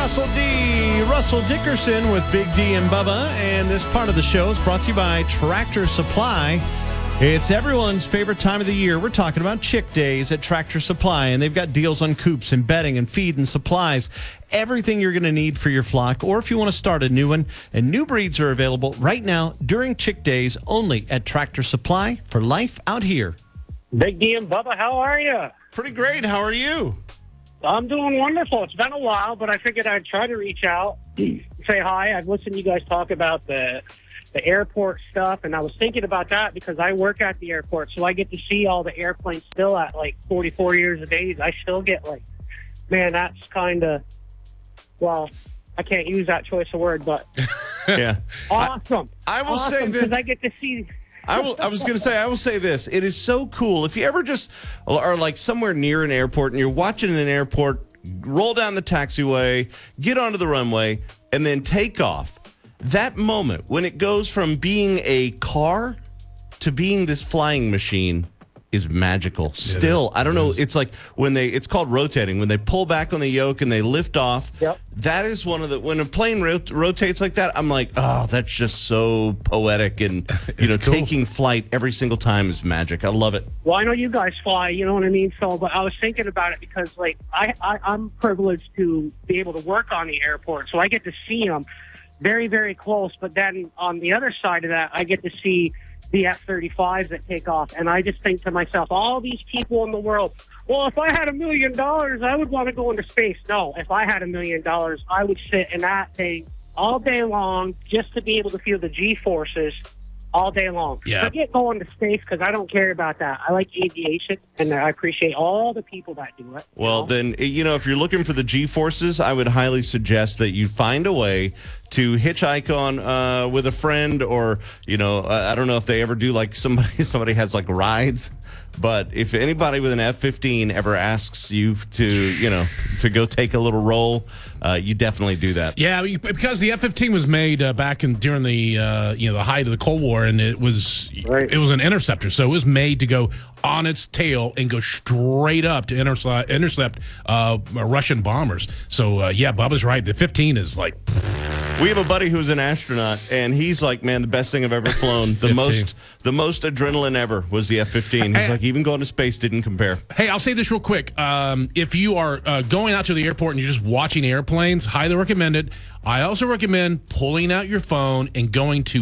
Russell D. Russell Dickerson with Big D and Bubba. And this part of the show is brought to you by Tractor Supply. It's everyone's favorite time of the year. We're talking about Chick Days at Tractor Supply, and they've got deals on coops and bedding and feed and supplies. Everything you're going to need for your flock, or if you want to start a new one. And new breeds are available right now during Chick Days only at Tractor Supply for life out here. Big D and Bubba, how are you? Pretty great. How are you? I'm doing wonderful. It's been a while, but I figured I'd try to reach out, say hi. I've listened to you guys talk about the airport stuff, and I was thinking about that because I work at the airport, so I get to see all the airplanes still at like 44 years of age. I still get like, man, that's kind of, well, I can't use that choice of word, but Yeah. awesome. I will awesome, say that because I get to see. I was going to say, I will say this. It is so cool. If you ever just are like somewhere near an airport and you're watching an airport roll down the taxiway, get onto the runway, and then take off, that moment when it goes from being a car to being this flying machine is magical. Still, I don't know. It's like it's called rotating. When they pull back on the yoke and they lift off, Yep. that is one of when a plane rotates like that, I'm like, oh, that's just so poetic. And, cool. Taking flight every single time is magic. I love it. Well, I know you guys fly, you know what I mean? So, but I was thinking about it because, like, I'm privileged to be able to work on the airport, so I get to see them very, very close. But then on the other side of that, I get to see the F-35s that take off. And I just think to myself, all these people in the world, well, if I had $1 million, I would want to go into space. No, if I had $1 million, I would sit in that thing all day long just to be able to feel the G-forces all day long. Yeah. Forget going to space because I don't care about that. I like aviation, and I appreciate all the people that do it. Well, then, if you're looking for the G-forces, I would highly suggest that you find a way to hitchhike on with a friend, or, I don't know if they ever do, like, somebody has, like, rides. But if anybody with an F-15 ever asks you to go take a little roll, you definitely do that. Yeah, because the F-15 was made back during the the height of the Cold War, and it was an interceptor, so it was made to go on its tail and go straight up to intercept Russian bombers. So Bubba's right. The 15 is like. We have a buddy who's an astronaut, and he's like, man, the best thing I've ever flown. The most adrenaline ever was the F-15. He's like, even going to space didn't compare. Hey, I'll say this real quick. If you are going out to the airport and you're just watching airplanes, highly recommend it. I also recommend pulling out your phone and going to